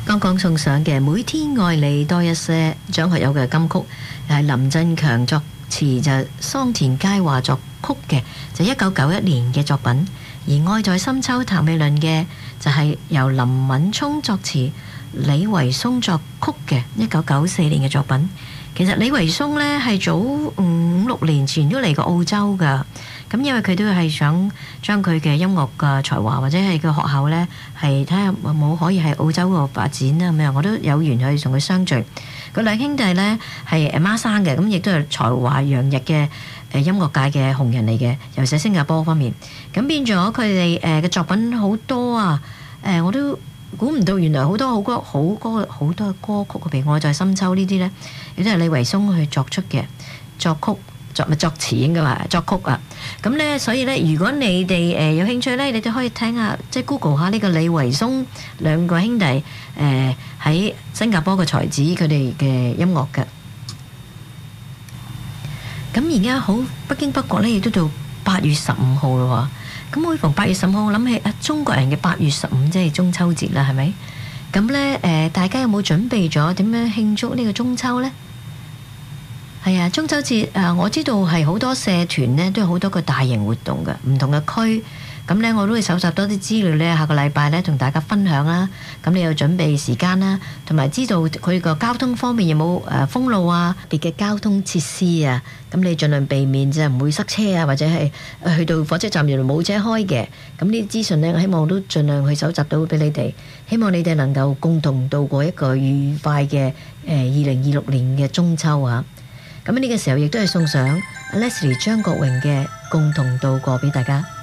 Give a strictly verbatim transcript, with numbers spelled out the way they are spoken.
剛剛送上嘅《每天愛你多一些》，張學友嘅金曲，係林振強作詞，就桑田佳話作曲嘅，就一九九一年嘅作品。而《愛在深秋》譚詠麟嘅就係由林敏聰作詞，李維松作曲嘅一九九四年嘅作品。其實李維松呢係早五六年前都嚟過澳洲㗎，咁因為佢都係想將佢嘅音樂嘅才華或者係個學校呢，係睇下有冇可以喺澳洲嗰度發展啦咁樣，我都有緣去同佢相聚。佢兩兄弟呢係誒孖生嘅，咁亦都係才華洋溢嘅誒音樂界嘅紅人嚟嘅，尤其係新加坡方面。咁變咗佢哋誒嘅作品好多啊，誒我都估唔到原來好多好歌好歌好多歌曲，譬如《愛在深秋》呢啲呢，亦都係李維松去作出嘅作曲作咪作詞應該話作曲啊。咁呢，所以呢，如果你哋誒有興趣呢，你哋可以聽下即係 Google 下呢個李維松兩個兄弟誒喺新加坡嘅才子佢哋嘅音樂嘅。咁而家好不經不覺呢，亦都到八月十五號啦喎。咁每逢八月十五號，我諗起啊，中國人嘅八月十五即係中秋節啦，係咪？咁呢，誒，大家有冇準備咗點樣慶祝呢個中秋呢？係啊，中秋節啊，我知道係好多社團呢都有好多個大型活動嘅，唔同嘅區。咁呢，我都會搜集多啲資料呢，下個禮拜呢同大家分享啦。咁你有準備時間啦，同埋知道佢個交通方面有冇誒封路啊，別嘅交通設施啊。咁你盡量避免就唔會塞車啊，或者係去到火車站原來冇車開嘅。咁呢啲資訊呢，我希望都盡量去搜集到俾你哋。希望你哋能夠共同度過一個愉快嘅誒二零二六年嘅中秋啊！咁呢個時候亦都係送上 Leslie 張國榮嘅《共同度過》俾大家。